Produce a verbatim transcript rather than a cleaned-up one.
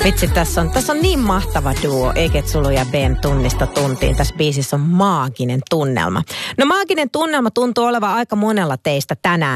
Vitsi, tässä on, tässä on niin mahtava duo, Eketsulu ja B M tunnista tuntiin. Tässä biisissä on maaginen tunnelma. No maaginen tunnelma tuntuu olevan aika monella teistä tänään.